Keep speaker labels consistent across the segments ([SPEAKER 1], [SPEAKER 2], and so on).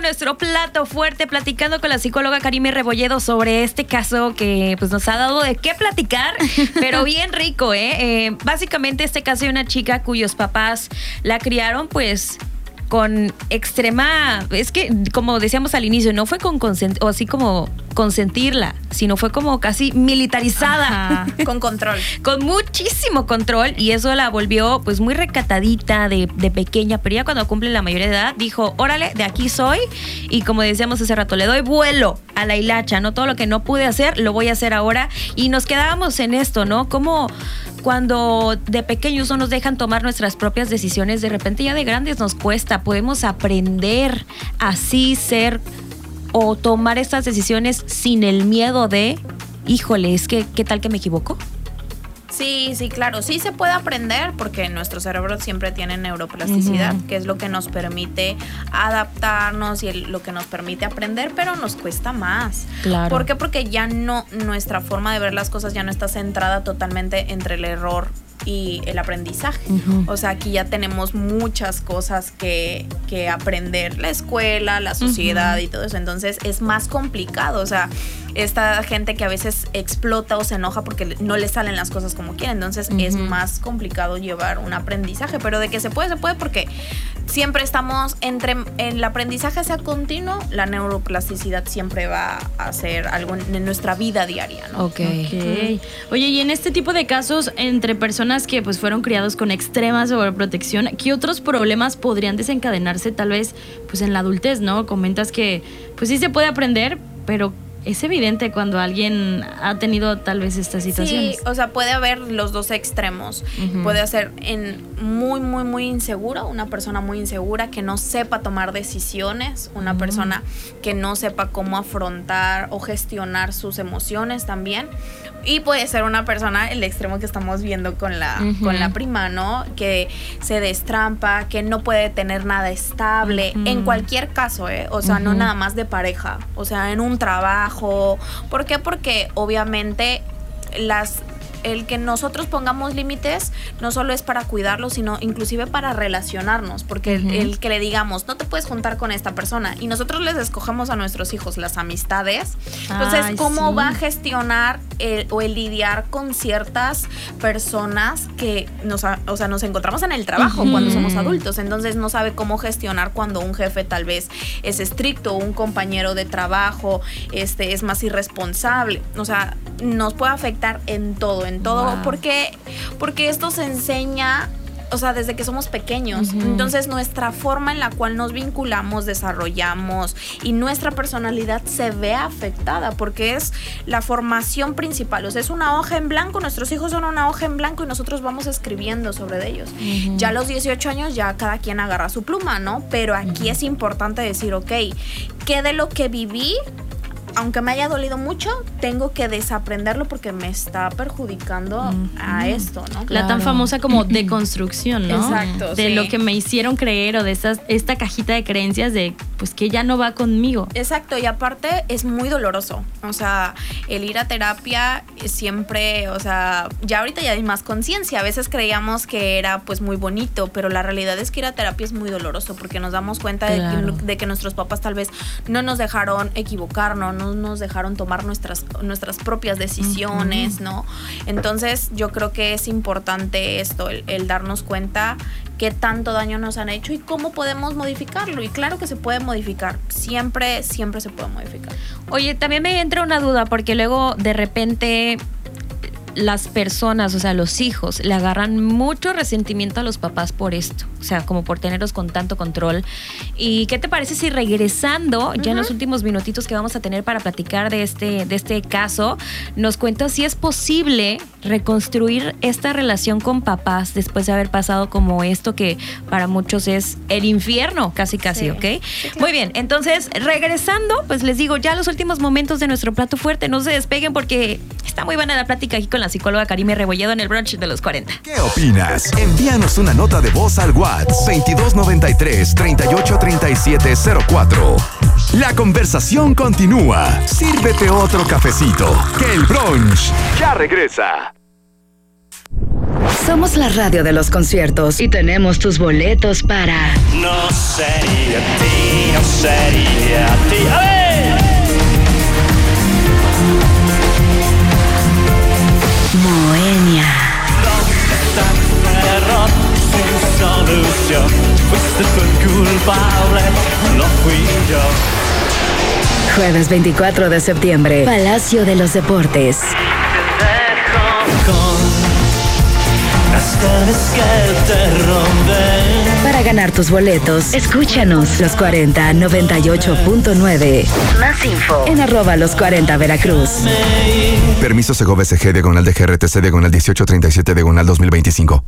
[SPEAKER 1] nuestro plato fuerte, platicando con la psicóloga Karime Rebolledo sobre este caso que pues nos ha dado de qué platicar, pero bien rico, básicamente este caso de una chica cuyos papás la criaron pues con extrema, es que como decíamos al inicio, no fue con o así como consentirla, sino fue como casi militarizada.
[SPEAKER 2] Ajá, con control.
[SPEAKER 1] Con muchísimo control, y eso la volvió pues muy recatadita de pequeña, pero ya cuando cumple la mayoría de edad dijo, órale, de aquí soy, y como decíamos hace rato, le doy vuelo a la hilacha, ¿no? Todo lo que no pude hacer, lo voy a hacer ahora, y nos quedábamos en esto, ¿no? Como cuando de pequeños no nos dejan tomar nuestras propias decisiones, de repente ya de grandes nos cuesta, podemos aprender así ser o tomar estas decisiones sin el miedo de, híjole, es que, ¿qué tal que me equivoco?
[SPEAKER 2] Sí, claro, sí se puede aprender porque nuestro cerebro siempre tiene neuroplasticidad, que es lo que nos permite adaptarnos y lo que nos permite aprender, pero nos cuesta más.
[SPEAKER 1] Claro.
[SPEAKER 2] ¿Por qué? Porque ya no, nuestra forma de ver las cosas ya no está centrada totalmente entre el error y el aprendizaje. O sea, aquí ya tenemos muchas cosas que aprender, la escuela, la sociedad y todo eso, entonces es más complicado. O sea, esta gente que a veces explota o se enoja porque no le salen las cosas como quieren, entonces es más complicado llevar un aprendizaje, pero de que se puede porque siempre estamos entre el aprendizaje sea continuo, la neuroplasticidad siempre va a ser algo en nuestra vida diaria, ¿no?
[SPEAKER 3] Okay. Oye, y en este tipo de casos entre personas que pues fueron criados con extrema sobreprotección, ¿qué otros problemas podrían desencadenarse tal vez pues en la adultez, ¿no? Comentas que pues sí se puede aprender, pero es evidente cuando alguien ha tenido tal vez estas situaciones.
[SPEAKER 2] Sí, o sea, puede haber los dos extremos. Puede ser muy inseguro, una persona muy insegura que no sepa tomar decisiones, una persona que no sepa cómo afrontar o gestionar sus emociones también. Y puede ser una persona, el extremo que estamos viendo con la prima, ¿no? Que se destrampa, que no puede tener nada estable, en cualquier caso, o sea, no nada más de pareja, o sea, en un trabajo. ¿Por qué? Porque obviamente el que nosotros pongamos límites no solo es para cuidarlos, sino inclusive para relacionarnos, porque el que le digamos, no te puedes juntar con esta persona, y nosotros les escogemos a nuestros hijos las amistades, entonces ¿cómo va a gestionar el lidiar con ciertas personas que nos encontramos en el trabajo cuando somos adultos? Entonces no sabe cómo gestionar cuando un jefe tal vez es estricto, un compañero de trabajo es más irresponsable. O sea, nos puede afectar en todo, wow. porque esto se enseña, o sea, desde que somos pequeños. Entonces nuestra forma en la cual nos vinculamos, desarrollamos y nuestra personalidad se ve afectada porque es la formación principal. O sea, es una hoja en blanco, nuestros hijos son una hoja en blanco y nosotros vamos escribiendo sobre ellos. Ya a los 18 años ya cada quien agarra su pluma, ¿no? Pero aquí es importante decir, ok, ¿qué de lo que viví, aunque me haya dolido mucho, tengo que desaprenderlo porque me está perjudicando a esto, ¿no?
[SPEAKER 3] La tan famosa como deconstrucción, ¿no?
[SPEAKER 2] Exacto,
[SPEAKER 3] de lo que me hicieron creer, o de esta cajita de creencias de pues que ya no va conmigo.
[SPEAKER 2] Exacto, y aparte es muy doloroso. O sea, el ir a terapia siempre, o sea, ya ahorita ya hay más conciencia. A veces creíamos que era pues muy bonito, pero la realidad es que ir a terapia es muy doloroso porque nos damos cuenta de que nuestros papás tal vez no nos dejaron equivocarnos, no nos dejaron tomar nuestras propias decisiones, ¿no? Entonces yo creo que es importante esto, el darnos cuenta qué tanto daño nos han hecho y cómo podemos modificarlo. Y claro que se puede modificar, siempre se puede modificar.
[SPEAKER 1] Oye, también me entra una duda porque luego de repente las personas, o sea, los hijos, le agarran mucho resentimiento a los papás por esto, o sea, como por tenerlos con tanto control. ¿Y qué te parece si regresando, ya en los últimos minutitos que vamos a tener para platicar de este caso, nos cuentas si es posible reconstruir esta relación con papás después de haber pasado como esto que para muchos es el infierno, casi,
[SPEAKER 2] sí.
[SPEAKER 1] ¿ok?
[SPEAKER 2] Sí, claro.
[SPEAKER 1] Muy bien, entonces, regresando, pues les digo, ya los últimos momentos de nuestro plato fuerte, no se despeguen porque está muy buena la plática aquí con la psicóloga Karime Rebolledo en el brunch de los 40.
[SPEAKER 4] ¿Qué opinas? Envíanos una nota de voz al WhatsApp 2293-383704. La conversación continúa. Sírvete otro cafecito, que el brunch ya regresa.
[SPEAKER 5] Somos la radio de los conciertos y tenemos tus boletos para...
[SPEAKER 6] No sería ti, no sería ti. ¡A ver!
[SPEAKER 5] Moenia.
[SPEAKER 6] ¿Dónde está el error sin solución? Fuiste tú el culpable, no fui yo.
[SPEAKER 5] Jueves 24 de septiembre, Palacio de los Deportes.
[SPEAKER 6] Te dejo con las ganas que te rompen.
[SPEAKER 5] Para ganar tus boletos, escúchanos Los 40 98.9. Más info en @los40 Veracruz.
[SPEAKER 4] Permiso Segovia SG /DGRTC /1837 /2025.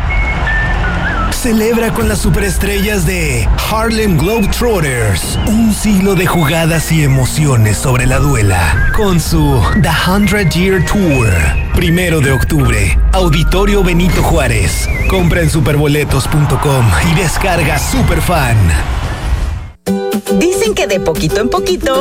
[SPEAKER 7] Celebra con las superestrellas de Harlem Globetrotters un siglo de jugadas y emociones sobre la duela con su The 100 Year Tour. 1 de octubre, Auditorio Benito Juárez. Compra en superboletos.com y descarga Superfan.
[SPEAKER 8] Dicen que de poquito en poquito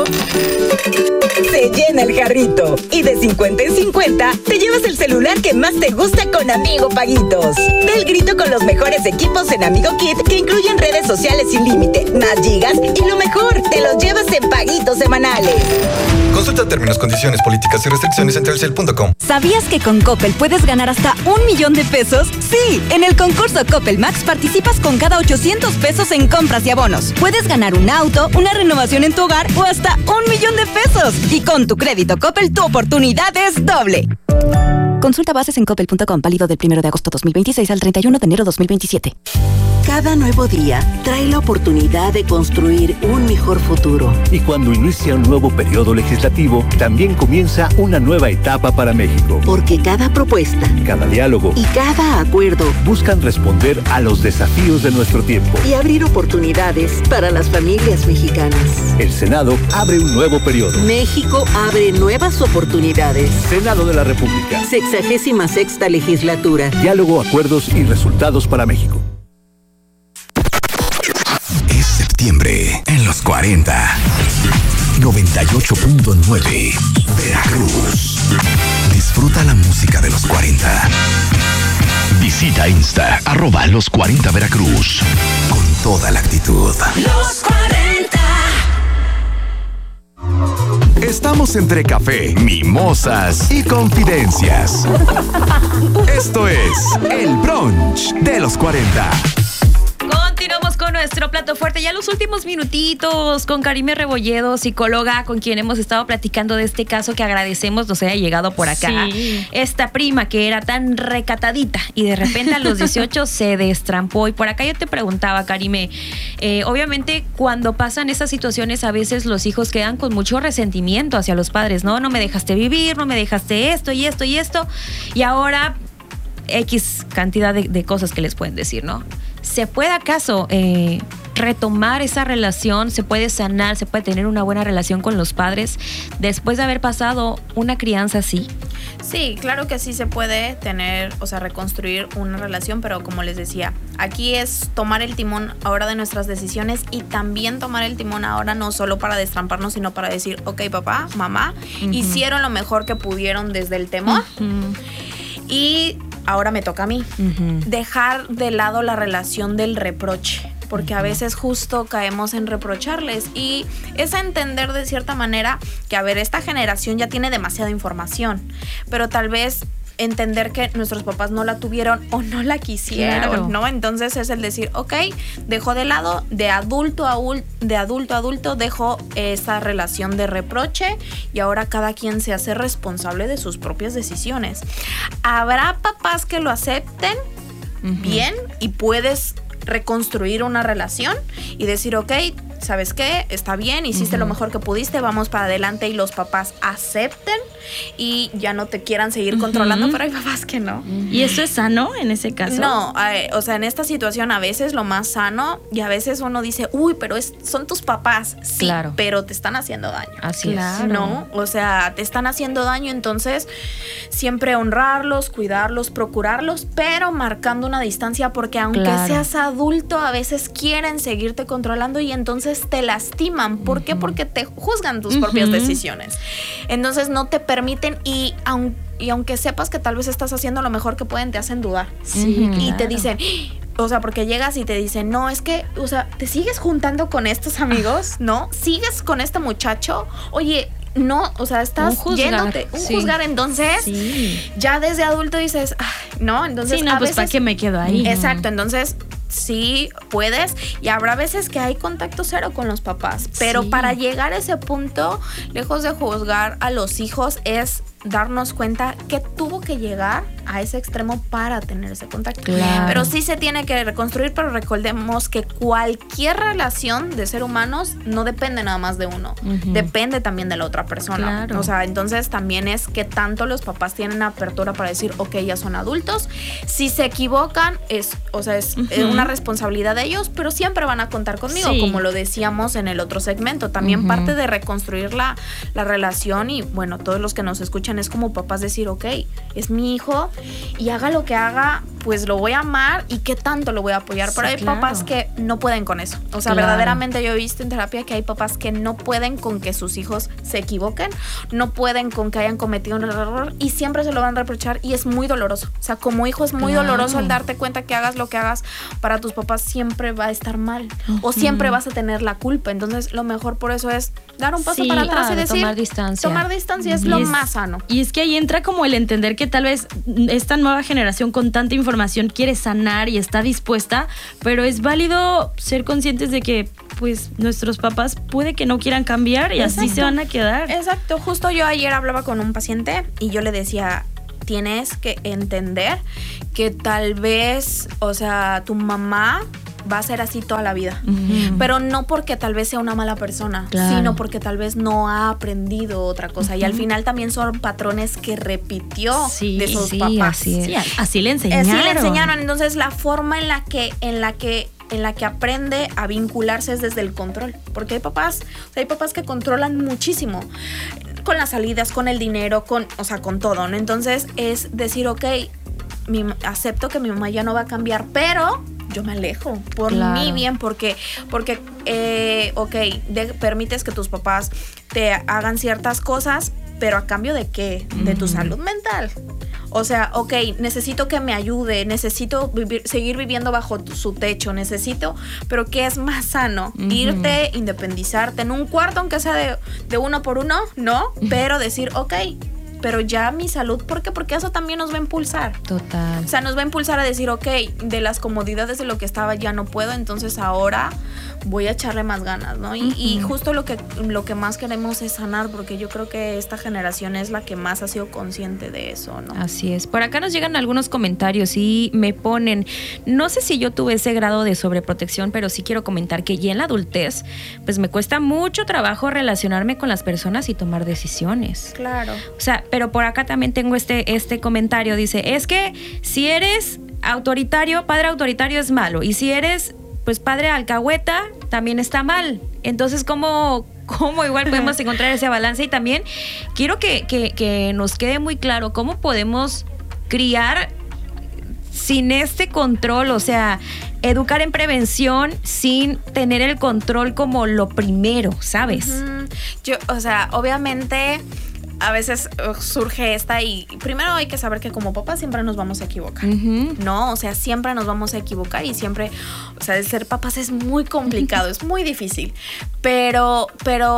[SPEAKER 8] se llena el jarrito. Y de 50 en 50 te llevas el celular que más te gusta con Amigo Paguitos. Da el grito con los mejores equipos en Amigo Kit que incluyen redes sociales sin límite, más gigas y lo mejor, te los llevas en paguitos semanales.
[SPEAKER 9] Consulta términos, condiciones, políticas y restricciones en Telcel.com.
[SPEAKER 10] ¿Sabías que con Coppel puedes ganar hasta $1,000,000? Sí, en el concurso Coppel Max participas con cada 800 pesos en compras y abonos. Puedes ganar un auto, una renovación en tu hogar o hasta $1,000,000. Y con tu crédito Coppel, tu oportunidad es doble. Consulta bases en coppel.com, válido del 1 de agosto 2026 al 31 de enero 2027.
[SPEAKER 11] Cada nuevo día trae la oportunidad de construir un mejor futuro.
[SPEAKER 12] Y cuando inicia un nuevo periodo legislativo, también comienza una nueva etapa para México.
[SPEAKER 11] Porque cada propuesta,
[SPEAKER 12] cada diálogo
[SPEAKER 11] y cada acuerdo
[SPEAKER 12] buscan responder a los desafíos de nuestro tiempo
[SPEAKER 11] y abrir oportunidades para las familias mexicanas.
[SPEAKER 12] El Senado abre un nuevo periodo.
[SPEAKER 11] México abre nuevas oportunidades.
[SPEAKER 12] Senado de la República.
[SPEAKER 11] 66ª legislatura.
[SPEAKER 12] Diálogo, acuerdos y resultados para México.
[SPEAKER 4] Es septiembre en los 40. 98.9 Veracruz. Disfruta la música de los 40. Visita Insta @los40 Veracruz. Con toda la actitud.
[SPEAKER 13] Los 40.
[SPEAKER 4] Estamos entre café, mimosas y confidencias. Esto es el brunch de los 40.
[SPEAKER 1] Continuamos con nuestro plato fuerte. Ya los últimos minutitos con Karime Rebolledo, psicóloga, con quien hemos estado platicando de este caso que agradecemos nos haya llegado por acá. Sí. Esta prima que era tan recatadita y de repente a los 18 se destrampó. Y por acá yo te preguntaba, Karime, obviamente cuando pasan esas situaciones a veces los hijos quedan con mucho resentimiento hacia los padres, ¿no? No me dejaste vivir, no me dejaste esto y esto y esto. Y ahora X cantidad de cosas que les pueden decir, ¿no? ¿Se puede acaso retomar esa relación? ¿Se puede sanar? ¿Se puede tener una buena relación con los padres después de haber pasado una crianza así?
[SPEAKER 2] Sí, claro que sí se puede tener, o sea, reconstruir una relación, pero como les decía, aquí es tomar el timón ahora de nuestras decisiones y también tomar el timón ahora no solo para destramparnos, sino para decir, ok, papá, mamá, hicieron lo mejor que pudieron desde el temor y ahora me toca a mí. Dejar de lado la relación del reproche, porque a veces justo caemos en reprocharles y es a entender de cierta manera que, a ver, esta generación ya tiene demasiada información, pero tal vez entender que nuestros papás no la tuvieron o no la quisieron, claro, ¿no? Entonces es el decir, ok, dejo de lado, de adulto a adulto, dejo esa relación de reproche y ahora cada quien se hace responsable de sus propias decisiones. Habrá papás que lo acepten bien y puedes reconstruir una relación y decir, ok, ¿sabes qué? Está bien, hiciste lo mejor que pudiste, vamos para adelante, y los papás acepten y ya no te quieran seguir controlando, pero hay papás que no.
[SPEAKER 3] ¿Y eso es sano en ese caso?
[SPEAKER 2] No, o sea, en esta situación a veces lo más sano, y a veces uno dice, uy, pero son tus papás. Sí, claro, pero te están haciendo daño.
[SPEAKER 1] Así
[SPEAKER 2] es. ¿No? O sea, te están haciendo daño, entonces siempre honrarlos, cuidarlos, procurarlos, pero marcando una distancia, porque aunque seas adulto, a veces quieren seguirte controlando y entonces entonces te lastiman. ¿Por qué? Porque te juzgan tus propias decisiones. Entonces no te permiten y aunque sepas que tal vez estás haciendo lo mejor que pueden, te hacen dudar.
[SPEAKER 3] Sí,
[SPEAKER 2] Y
[SPEAKER 3] claro.
[SPEAKER 2] te dicen, o sea, porque llegas y te dicen, no, es que, o sea, ¿te sigues juntando con estos amigos? ¿No? ¿Sigues con este muchacho? Oye, no, o sea, estás yéndote. Juzgar, entonces, ya desde adulto dices, ay, no, entonces
[SPEAKER 3] Sí, no,
[SPEAKER 2] a
[SPEAKER 3] pues
[SPEAKER 2] veces,
[SPEAKER 3] ¿para qué me quedo ahí?
[SPEAKER 2] Exacto, entonces sí puedes y habrá veces que hay contacto cero con los papás, pero para llegar a ese punto, lejos de juzgar a los hijos, es darnos cuenta que tuvo que llegar a ese extremo para tener ese contacto.
[SPEAKER 1] Claro.
[SPEAKER 2] Pero sí se tiene que reconstruir, pero recordemos que cualquier relación de ser humanos no depende nada más de uno, depende también de la otra persona.
[SPEAKER 3] Claro.
[SPEAKER 2] O sea, entonces también es que tanto los papás tienen apertura para decir, ok, ya son adultos, si se equivocan, es una responsabilidad de ellos, pero siempre van a contar conmigo,
[SPEAKER 3] Sí.
[SPEAKER 2] como lo decíamos en el otro segmento. También parte de reconstruir la relación y bueno, todos los que nos escuchan es como papás decir, ok, es mi hijo y haga lo que haga, pues lo voy a amar y qué tanto lo voy a apoyar. Pero hay papás que no pueden con eso. O sea, verdaderamente yo he visto en terapia que hay papás que no pueden con que sus hijos se equivoquen, no pueden con que hayan cometido un error y siempre se lo van a reprochar y es muy doloroso. O sea, como hijo es muy doloroso el darte cuenta que hagas lo que hagas, para tus papás siempre va a estar mal o siempre vas a tener la culpa. Entonces, lo mejor por eso es dar un paso para atrás y decir,
[SPEAKER 1] tomar distancia.
[SPEAKER 2] Tomar distancia es lo más sano.
[SPEAKER 3] Y es que ahí entra como el entender que tal vez esta nueva generación con tanta información quiere sanar y está dispuesta, pero es válido ser conscientes de que pues nuestros papás puede que no quieran cambiar y así se van a quedar.
[SPEAKER 2] Exacto, justo yo ayer hablaba con un paciente y yo le decía, tienes que entender que tal vez, o sea, tu mamá va a ser así toda la vida, pero no porque tal vez sea una mala persona, sino porque tal vez no ha aprendido otra cosa y al final también son patrones que repitió de sus papás.
[SPEAKER 1] Así es.
[SPEAKER 3] Así le enseñaron.
[SPEAKER 2] Así le enseñaron, entonces la forma en la que aprende a vincularse es desde el control, porque hay papás que controlan muchísimo con las salidas, con el dinero, con todo, ¿no? Entonces es decir, ok, acepto que mi mamá ya no va a cambiar, pero yo me alejo por mi bien, porque permites que tus papás te hagan ciertas cosas, pero a cambio de ¿qué? De tu salud mental. O sea, ok, necesito que me ayude, necesito seguir viviendo bajo su techo, pero ¿qué es más sano? Irte, independizarte en un cuarto, aunque sea de uno por uno, ¿no? Pero decir, ok, pero ya mi salud, ¿por qué? Porque eso también nos va a impulsar.
[SPEAKER 1] Total.
[SPEAKER 2] O sea, nos va a impulsar a decir, ok, de las comodidades de lo que estaba ya no puedo, entonces ahora voy a echarle más ganas, ¿no? Y justo lo que más queremos es sanar, porque yo creo que esta generación es la que más ha sido consciente de eso, ¿no?
[SPEAKER 1] Así es. Por acá nos llegan algunos comentarios y me ponen, no sé si yo tuve ese grado de sobreprotección, pero sí quiero comentar que ya en la adultez, pues me cuesta mucho trabajo relacionarme con las personas y tomar decisiones.
[SPEAKER 2] Claro.
[SPEAKER 1] O sea, pero por acá también tengo este comentario, dice, es que si eres autoritario, padre autoritario es malo, y si eres pues padre alcahueta, también está mal. Entonces, ¿cómo igual podemos encontrar ese balance? Y también quiero que nos quede muy claro cómo podemos criar sin este control, o sea, educar en prevención sin tener el control como lo primero, ¿sabes?
[SPEAKER 2] Yo, o sea, obviamente a veces surge esta y primero hay que saber que como papás siempre nos vamos a equivocar, ¿no? O sea, siempre nos vamos a equivocar y siempre, o sea, ser papás es muy complicado, es muy difícil, pero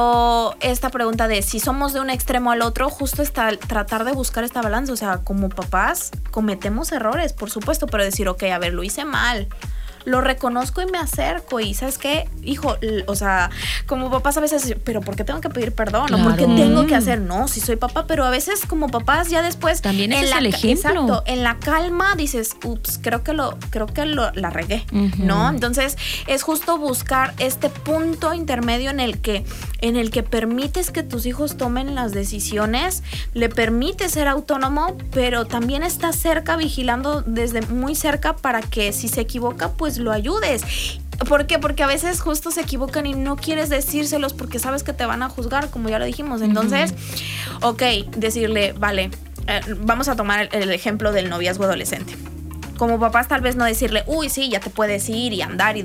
[SPEAKER 2] esta pregunta de si somos de un extremo al otro, justo está tratar de buscar esta balanza, o sea, como papás cometemos errores, por supuesto, pero decir, ok, a ver, lo hice mal, lo reconozco y me acerco y ¿sabes qué? Hijo, o sea, como papás a veces, pero ¿por qué tengo que pedir perdón?
[SPEAKER 1] Claro.
[SPEAKER 2] ¿O por qué tengo que hacer? No, si soy papá, pero a veces como papás ya después
[SPEAKER 1] también ese es el ejemplo.
[SPEAKER 2] Exacto, en la calma dices, ups, creo que la regué, ¿no? Entonces es justo buscar este punto intermedio en el que permites que tus hijos tomen las decisiones, le permites ser autónomo, pero también estás cerca, vigilando desde muy cerca para que si se equivoca, pues lo ayudes. ¿Por qué? Porque a veces justo se equivocan y no quieres decírselos porque sabes que te van a juzgar, como ya lo dijimos. Entonces, ok, decirle, vale, vamos a tomar el ejemplo del noviazgo adolescente. como papás tal vez no decirle, uy, sí, ya te puedes ir y andar y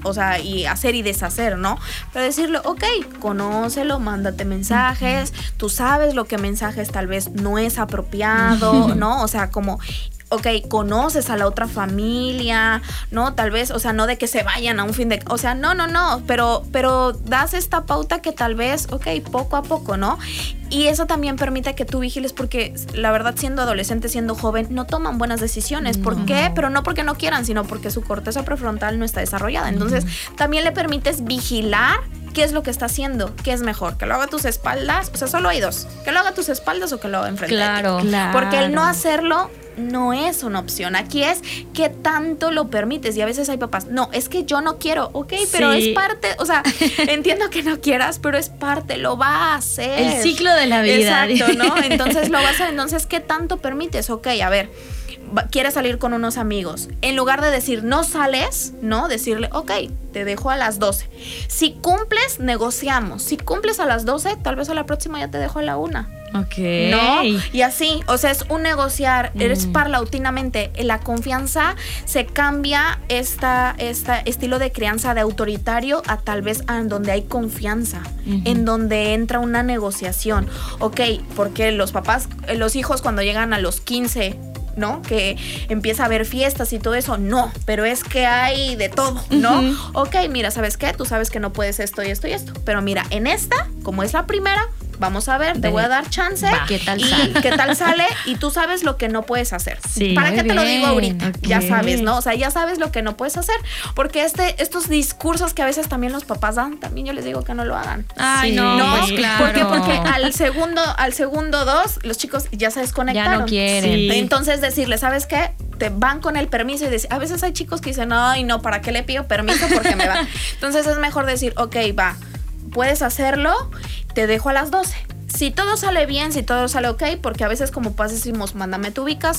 [SPEAKER 2] y hacer y deshacer, ¿no? Pero decirle, ok, conócelo, mándate mensajes, tú sabes lo que mensajes tal vez no es apropiado, ¿no? O sea, como... Ok, conoces a la otra familia, ¿no? Tal vez, o sea, no de que se vayan a un fin de... O sea, no, pero das esta pauta que tal vez, ok, poco a poco, ¿no? Y eso también permite que tú vigiles porque la verdad siendo adolescente, siendo joven, no toman buenas decisiones. ¿Por qué? Pero no porque no quieran, sino porque su corteza prefrontal no está desarrollada. Entonces, también le permites vigilar qué es lo que está haciendo, qué es mejor, que lo haga a tus espaldas, o sea, solo hay dos, que lo haga a tus espaldas o que lo haga enfrente de ti. Porque el no hacerlo no es una opción. Aquí es qué tanto lo permites. Y a veces hay papás, no, es que yo no quiero, ok, pero es parte, o sea, entiendo que no quieras, pero es parte, lo va a hacer.
[SPEAKER 3] El ciclo de la vida.
[SPEAKER 2] Exacto, ¿no? Entonces lo vas a hacer. Entonces, ¿qué tanto permites? Ok, a ver, quieres salir con unos amigos. En lugar de decir, no sales, ¿no? Decirle, ok, te dejo a las 12. Si cumples, negociamos. Si cumples a las 12, tal vez a la próxima ya te dejo a la 1.
[SPEAKER 3] Ok.
[SPEAKER 2] ¿No? Y así, o sea, es un negociar, eres paulatinamente. La confianza se cambia esta estilo de crianza de autoritario a tal vez en donde hay confianza, en donde entra una negociación. Ok, porque los papás, los hijos cuando llegan a los 15, ¿no? Que empieza a haber fiestas y todo eso, no, pero es que hay de todo, ¿no? Ok, mira, ¿sabes qué? Tú sabes que no puedes esto y esto y esto, pero mira, en esta, como es la primera, vamos a ver, te voy a dar chance.
[SPEAKER 1] ¿Qué tal
[SPEAKER 2] sale? ¿Qué tal sale? Y tú sabes lo que no puedes hacer.
[SPEAKER 3] Sí,
[SPEAKER 2] ¿Para qué te lo digo ahorita?
[SPEAKER 3] Okay.
[SPEAKER 2] Ya sabes, ¿no? O sea, ya sabes lo que no puedes hacer. Porque estos discursos que a veces también los papás dan, también yo les digo que no lo hagan.
[SPEAKER 1] Ay, no, pues claro.
[SPEAKER 2] ¿Por qué? Porque al segundo 2, los chicos ya se desconectaron.
[SPEAKER 1] Ya no quieren.
[SPEAKER 3] Sí.
[SPEAKER 2] Entonces decirle, ¿sabes qué? Te van con el permiso y a veces hay chicos que dicen, ay, no, ¿para qué le pido permiso? Porque me va. Entonces es mejor decir, ok, va, puedes hacerlo, te dejo a las 12. Si todo sale bien, si todo sale ok, porque a veces como papás decimos, mándame tu ubicación.